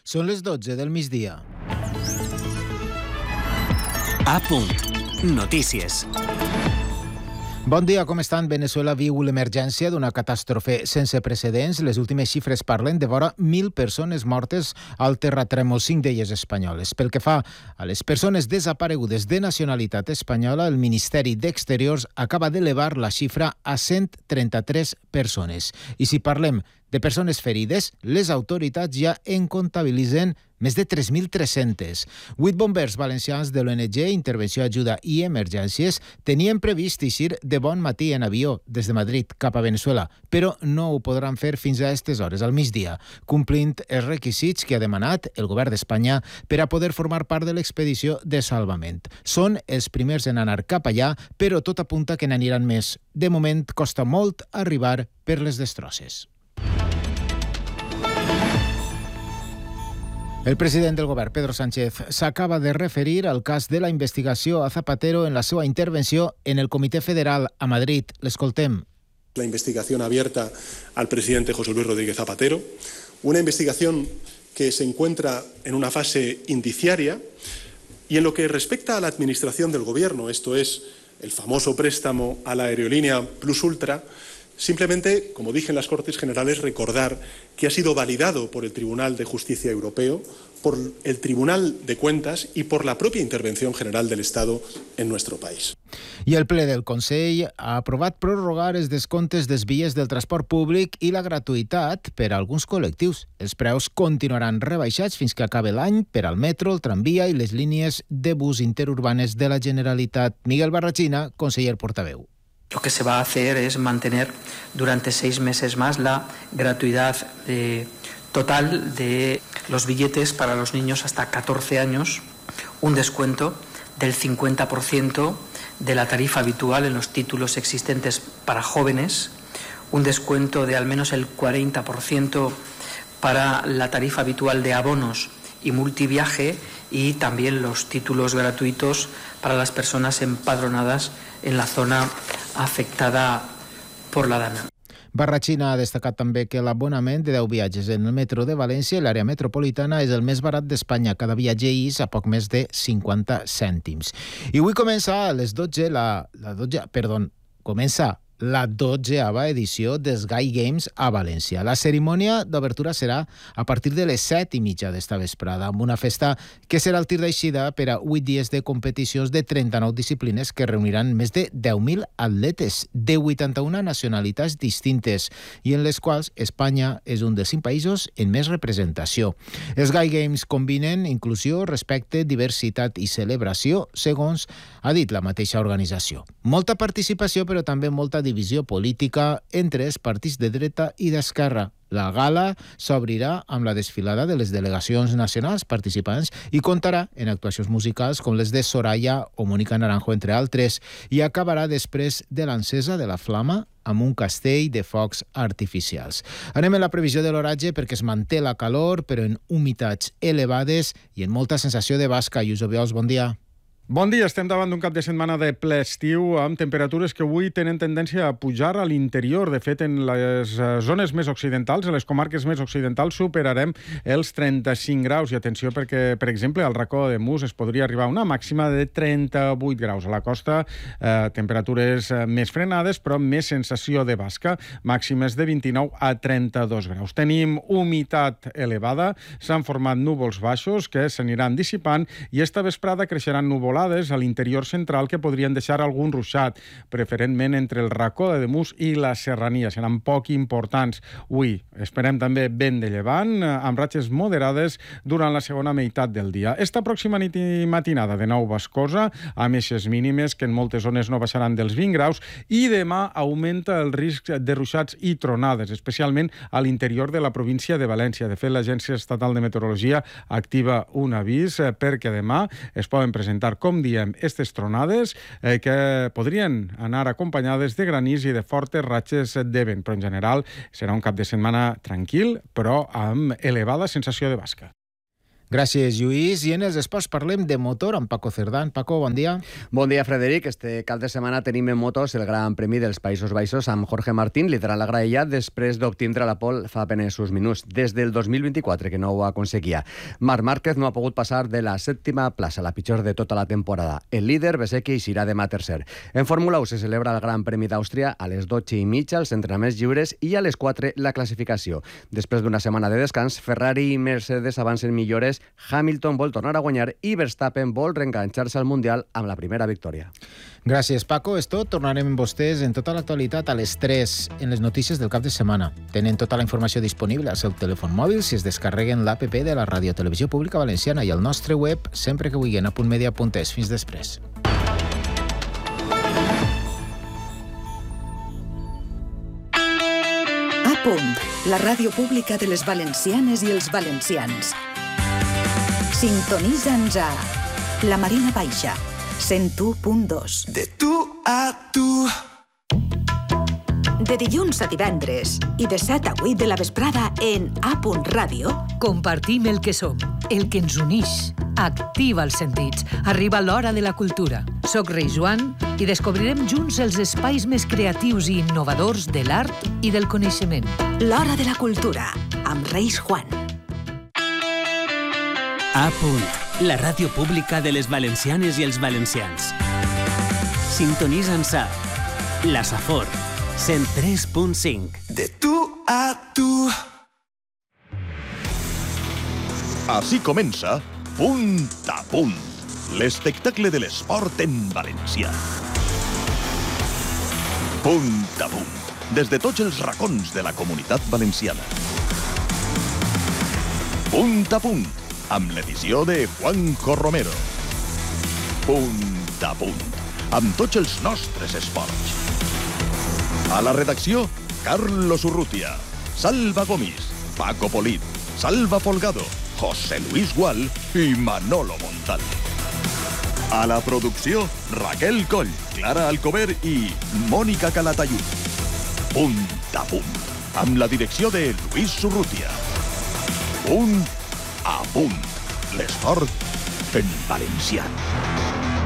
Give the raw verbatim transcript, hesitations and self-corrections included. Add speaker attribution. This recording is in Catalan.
Speaker 1: Són les dotze del migdia.
Speaker 2: A punt. Notícies.
Speaker 1: Bon dia, com estan? Veneçuela viu l'emergència d'una catàstrofe sense precedents. Les últimes xifres parlen de vora mil persones mortes al terratrèmol, cinc d'elles espanyoles. Pel que fa a les persones desaparegudes de nacionalitat espanyola, el Ministeri d'Exteriors acaba d'elevar la xifra a cent trenta-tres persones. I si parlem de persones ferides, les autoritats ja en comptabilitzen més de tres mil tres-cents. Vuit bombers valencians de l'O N G Intervenció, Ajuda i Emergències tenien previst eixir de bon matí en avió des de Madrid cap a Veneçuela, però no ho podran fer fins a aquestes hores, al migdia, complint els requisits que ha demanat el govern d'Espanya per a poder formar part de l'expedició de salvament. Són els primers en anar cap allà, però tot apunta que n'aniran més. De moment, costa molt arribar per les destrosses. El president del govern, Pedro Sánchez, s'acaba de referir al cas de la investigació a Zapatero en la seva intervenció en el Comitè Federal a Madrid. L'escoltem.
Speaker 3: La investigación abierta al presidente José Luis Rodríguez Zapatero, una investigación que se encuentra en una fase indiciaria y en lo que respecta a la administración del gobierno, esto es, el famoso préstamo a la aerolínea Plus Ultra, simplemente, como dije en las Cortes Generales, recordar que ha sido validado por el Tribunal de Justicia Europeo, por el Tribunal de Cuentas y por la propia Intervención General del Estado en nuestro país.
Speaker 1: I el ple del Consell ha aprovat prorrogar els descomptes dels bitllets del transport públic i la gratuïtat per a alguns col·lectius. Els preus continuaran rebaixats fins que acabe l'any per al metro, el tramvia i les línies de bus interurbanes de la Generalitat. Miguel Barrachina, conseller portaveu.
Speaker 4: Lo que se va a hacer es mantener durante seis meses más la gratuidad de, total de los billetes para los niños hasta catorce años, un descuento del cincuenta por ciento de la tarifa habitual en los títulos existentes para jóvenes, un descuento de al menos el cuarenta por ciento para la tarifa habitual de abonos y multiviaje y también los títulos gratuitos para las personas empadronadas en la zona afectada por la Dana.
Speaker 1: Barrachina ha destacat també que l'abonament de deu viatges en el metro de València i l'àrea metropolitana és el més barat d'Espanya. Cada viatge és a poc més de cinquanta cèntims. I avui comença a les dotze la, la dotze, perdó, comença la dotzeava edició dels Sky Games a València. La cerimònia d'obertura serà a partir de les set i mitja d'esta vesprada, amb una festa que serà el tir d'eixida per a vuit dies de competicions de trenta-nou disciplines que reuniran més de deu mil atletes de vuitanta-una nacionalitats distintes i en les quals Espanya és un dels cinc països en més representació. Els Sky Games combinen inclusió, respecte, diversitat i celebració, segons ha dit la mateixa organització. Molta participació, però també molta divisió política entre els partits de dreta i d'esquerra. La gala s'obrirà amb la desfilada de les delegacions nacionals participants i comptarà en actuacions musicals com les de Soraya o Mónica Naranjo, entre altres, i acabarà després de l'encesa de la flama amb un castell de focs artificials. Anem a la previsió de l'oratge perquè es manté la calor, però en humitats elevades i en molta sensació de basca. Lluís Obiols, bon dia.
Speaker 5: Bon dia, estem davant d'un cap de setmana de ple estiu amb temperatures que avui tenen tendència a pujar a l'interior. De fet, en les zones més occidentals, en les comarques més occidentals, superarem els trenta-cinc graus. I atenció perquè, per exemple, al racó de Mus es podria arribar a una màxima de trenta-vuit graus. A la costa, eh, temperatures més frenades, però més sensació de basca, màximes de vint-i-nou a trenta-dos graus. Tenim humitat elevada, s'han format núvols baixos que s'aniran dissipant i esta vesprada creixeran núvols a l'interior central que podrien deixar algun ruixat, preferentment entre el racó de Mus i la serrania. Seran poc importants. Avui esperem també vent de llevant, amb ratxes moderades durant la segona meitat del dia. Esta pròxima nit i matinada de nou bascosa, amb eixes mínimes que en moltes zones no baixaran dels vint graus, i demà augmenta el risc de ruixats i tronades, especialment a l'interior de la província de València. De fet, l'Agència Estatal de Meteorologia activa un avís perquè demà es poden presentar, com diem, aquestes tronades eh, que podrien anar acompanyades de granís i de fortes ratxes de vent, però en general serà un cap de setmana tranquil, però amb elevada sensació de basca.
Speaker 1: Gràcies, Lluís. I en els esports parlem de motor amb Paco Cerdán. Paco, bon dia.
Speaker 6: Bon dia, Frederic. Este cap de setmana tenim en motos el Gran Premi dels Països Baixos amb Jorge Martín liderant la graella després d'obtindre la pole fa apenas uns minuts. Des del dos mil vint-i-quatre que no ho aconseguia. Marc Márquez no ha pogut passar de la sèptima plaça, la pitjor de tota la temporada. El líder, Bezzecchi, eixirà demà tercer. En Fórmula u se celebra el Gran Premi d'Àustria a les dotze i mitja, els entrenaments lliures, i a les quatre la classificació. Després d'una setmana de descans, Ferrari i Mercedes avancen millores, Hamilton vol tornar a guanyar i Verstappen vol reenganxar-se al Mundial amb la primera victòria.
Speaker 1: Gràcies, Paco. És tot. Tornarem amb vostès en tota l'actualitat a les tres en les notícies del cap de setmana. Tenen tota la informació disponible al seu telèfon mòbil si es descarreguen l'app de la Ràdio Televisió Pública Valenciana i al nostre web sempre que vulguin a punt media punt es. Fins després.
Speaker 7: A punt, la ràdio pública de les valencianes i els valencians. Sintonitza'ns a La Marina Baixa, cent u punt dos.
Speaker 8: De tu a tu.
Speaker 7: De dilluns a divendres i de set a vuit de la vesprada en A Punt Ràdio.
Speaker 9: Compartim el que som, el que ens unix. Activa els sentits. Arriba l'hora de la cultura. Soc Reis Joan i descobrirem junts els espais més creatius i innovadors de l'art i del coneixement.
Speaker 7: L'hora de la cultura, amb Reis Juan.
Speaker 2: A punt, la ràdio pública de les valencianes i els valencians. Sintonitza'ns a La Safor, cent tres punt cinc.
Speaker 8: De tu a tu.
Speaker 10: Així comença Punt a Punt, l'espectacle de l'esport en valencià. Punt a Punt, des de tots els racons de la comunitat valenciana. Punt a Punt, amb l'edició de Juanjo Romero. Punt a Punt, amb tots els nostres esports. A la redacció, Carlos Urrutia, Salva Gomis, Paco Polit, Salva Folgado, José Luis Gual i Manolo Montal. A la producció, Raquel Coll, Clara Alcover i Mònica Calatayud. Punt a Punt, amb la direcció de Luis Urrutia. Punt a Punt, l'esport en valencià.